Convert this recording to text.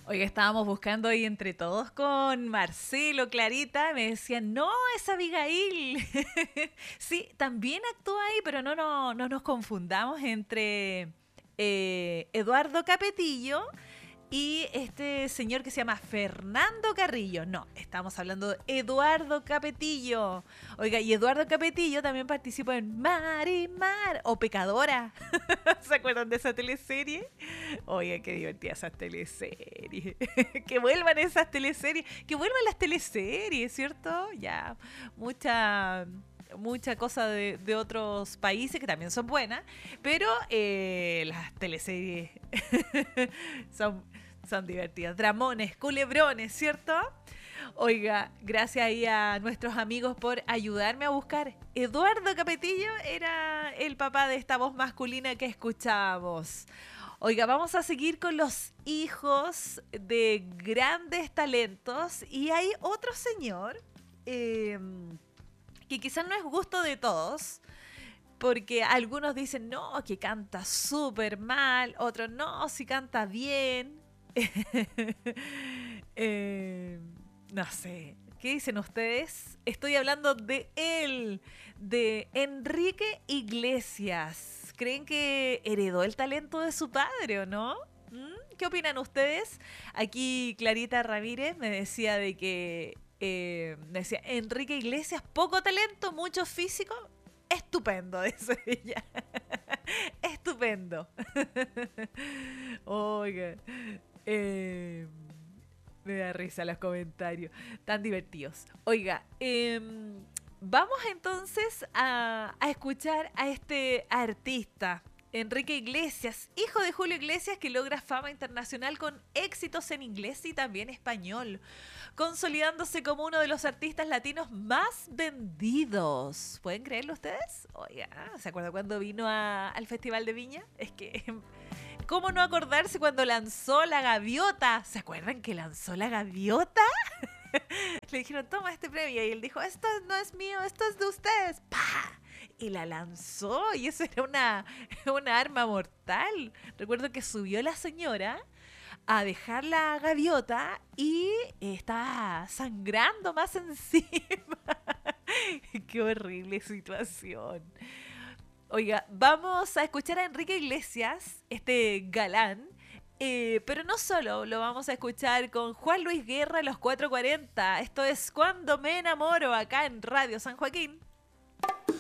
Oiga, estábamos buscando ahí entre todos con Marcelo, Clarita, me decían, no, es Abigail. Sí, también actúa ahí, pero no nos confundamos entre Eduardo Capetillo y este señor que se llama Fernando Carrillo. No, estamos hablando de Eduardo Capetillo. Oiga, y Eduardo Capetillo también participó en Marimar o Pecadora. ¿Se acuerdan de esa teleserie? Oiga, qué divertida esas teleseries. Que vuelvan esas teleseries. Que vuelvan las teleseries, ¿cierto? Ya, mucha cosa de otros países que también son buenas, pero las teleseries son, son divertidas. Dramones, culebrones, ¿cierto? Oiga, gracias ahí a nuestros amigos por ayudarme a buscar. Eduardo Capetillo era el papá de esta voz masculina que escuchábamos. Oiga, vamos a seguir con los hijos de grandes talentos. Y hay otro señor que quizás no es gusto de todos, porque algunos dicen, no, que canta súper mal, otros, no, si canta bien. Eh, no sé, ¿qué dicen ustedes? Estoy hablando de él, de Enrique Iglesias. ¿Creen que heredó el talento de su padre o no? ¿Mm? ¿Qué opinan ustedes? Aquí Clarita Ramírez me decía de que me decía, Enrique Iglesias, poco talento, mucho físico, estupendo, dice ella. Estupendo. Oiga, eh, me da risa los comentarios, tan divertidos. Oiga, vamos entonces a escuchar a este artista. Enrique Iglesias, hijo de Julio Iglesias, que logra fama internacional con éxitos en inglés y también español, consolidándose como uno de los artistas latinos más vendidos. ¿Pueden creerlo ustedes? Oiga, ¿se acuerdan cuando vino al Festival de Viña? Es que, ¿cómo no acordarse cuando lanzó La Gaviota? ¿Se acuerdan que lanzó La Gaviota? Le dijeron, toma este premio. Y él dijo, esto no es mío, esto es de ustedes. ¡Pah! Y la lanzó. Y eso era una arma mortal. Recuerdo que subió la señora a dejar la gaviota y estaba sangrando más encima. Qué horrible situación. Oiga, vamos a escuchar a Enrique Iglesias, este galán, pero no solo lo vamos a escuchar con Juan Luis Guerra, los 440. Esto es Cuando me enamoro, acá en Radio San Joaquín.